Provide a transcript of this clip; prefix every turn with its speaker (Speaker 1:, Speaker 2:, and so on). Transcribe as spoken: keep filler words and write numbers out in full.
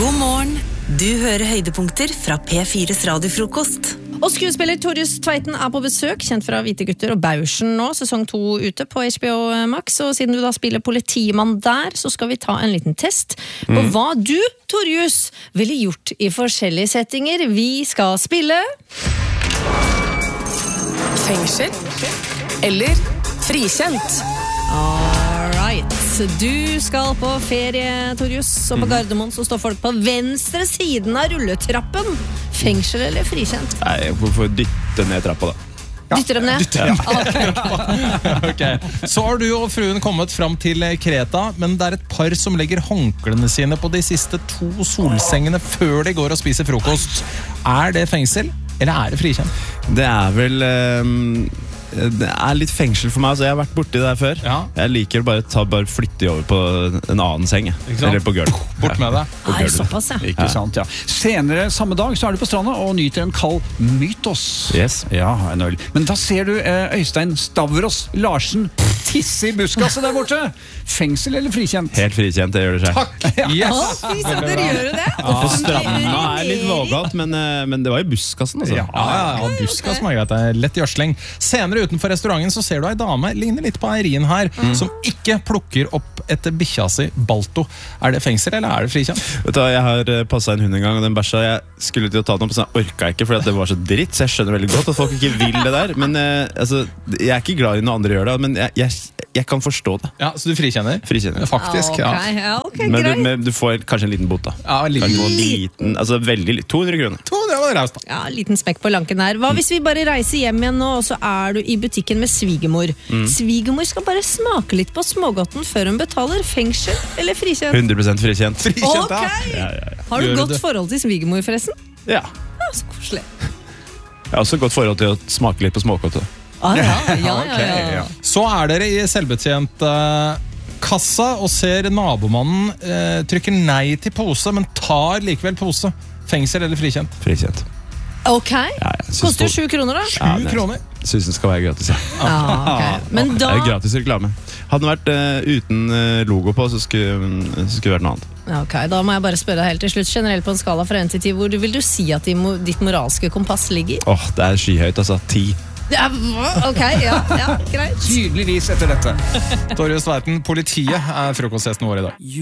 Speaker 1: God morgen. Du hører høydepunkter fra P fires radiofrokost.
Speaker 2: Og skuespiller Torjus Tveiten er på besøk, kjent fra Hvite gutter og Bauschen nå, sesong to ute på H B O Max, og siden du da spiller politimann der, så skal vi ta en liten test på mm. hva du, Torjus, ville gjort i forskjellige settinger. Vi skal spille
Speaker 1: fengsel eller frikjent.
Speaker 2: Alright, du skal på ferie, Torjus, og på Gardermoen så står folk på venstre siden av rulletrappen. Fengsel eller frikjent?
Speaker 3: Nei, hvorfor dytte ned trappa da?
Speaker 2: Ja. Dytter dem ned?
Speaker 3: Dytter, ja.
Speaker 4: Okay. Ok, så har du og fruen kommet fram til Kreta, men det er et par som legger håndklene sine på de siste to solsengene før de går og spiser frokost. Er det fengsel, eller er det frikjent?
Speaker 3: Det er vel... Um Det er litt fengsel for meg, så jeg har vært borti det der før.
Speaker 4: Ja.
Speaker 3: Jeg liker bare ta bare flytte over på en annen seng, eller på gulv.
Speaker 4: Bort med det.
Speaker 2: Nei, såpass, ja.
Speaker 5: Ikke sant, ja. Senere samme dag så er du på stranda og nyter en kald mytos.
Speaker 3: Yes.
Speaker 5: Ja, en øl. Men da ser du eh, Øystein Stavros Larsen tisse i buskaset der borte. Fengsel eller frikjent?
Speaker 3: Helt frikjent, det gjør det selv.
Speaker 4: Takk! Yes!
Speaker 2: Å, fy søtter, gjør du det?
Speaker 3: Ja, på stranda er litt vågalt, men, men det var i buskassen, altså.
Speaker 4: Ja, ja, ja, buskas må jeg greit, det er lett gjørsling. Senere utenfor restauranten så ser du ei dame, ligner litt på Eirin her, mm. som ikke plukker opp etter bikkja si Balto. Er det fengsel, eller er det frikjent?
Speaker 3: Vet du, jeg har passet en hund en gang, og den bæsja, jeg skulle til å ta den opp, så jeg orket ikke, fordi det var så dritt, så jeg skjønner veldig godt at folk ikke vil det der, men eh, altså, jeg er ikke glad i når andre gjør det, men jeg, jeg, jeg kan forstå det.
Speaker 4: Ja, så du frikjenner?
Speaker 3: Frikjenner.
Speaker 4: Faktisk, ja.
Speaker 2: Okay, ja, okay,
Speaker 3: men,
Speaker 2: greit.
Speaker 3: du, men du får kanskje en liten bot da.
Speaker 4: Ja, en liten.
Speaker 3: En liten, altså veldig liten, to hundre kroner.
Speaker 4: to hundre var raust da.
Speaker 2: Ja, liten spekk på lanken her. Hva hvis vi bare reiser hjem igjen nå, og så er du i butikken med svigermor? Mm. Svigermor skal bare smake litt på smågodten før hun betaler. Fengsel eller frikjent?
Speaker 3: hundre prosent frikjent.
Speaker 4: Frikjent,
Speaker 2: ok!
Speaker 3: Ja, ja, ja.
Speaker 2: Har du
Speaker 4: Gjør
Speaker 2: godt
Speaker 4: det.
Speaker 2: forhold til svigermor, forresten?
Speaker 3: Ja.
Speaker 2: Ja, så koselig.
Speaker 3: Jeg har også godt forhold til å smake litt på småkottet.
Speaker 2: Ah, ja, ja, ja,
Speaker 4: Okay,
Speaker 2: ja.
Speaker 4: ja. Så er dere i selvbetjent uh, kassa og ser nabomannen uh, trykker nei til pose, men tar likevel pose. Fengsel eller frikjent?
Speaker 3: Frikjent.
Speaker 2: Ok,
Speaker 3: Ja, jeg synes
Speaker 2: koster
Speaker 3: på-
Speaker 2: sju kroner da?
Speaker 4: Sju
Speaker 3: Ja, det-
Speaker 4: kroner.
Speaker 3: Synes den skal være gratis, ja.
Speaker 2: Ja, ok. Men da...
Speaker 3: Det er gratis reklame. Hadde den vært uh, uten uh, logo på, så skulle, så skulle det vært noe annet.
Speaker 2: Ja, ok, da må jeg bare spørre deg helt til slutt. Generelt på en skala fra en til ti, hvor vil du si at ditt moralske kompass ligger?
Speaker 3: Åh, det er skyhøyt, altså. Ti.
Speaker 2: Ja, ok, ja, ja, greit.
Speaker 5: Tydeligvis etter dette.
Speaker 4: Torjus Tveiten, politiet er frokostgjesten vår i dag.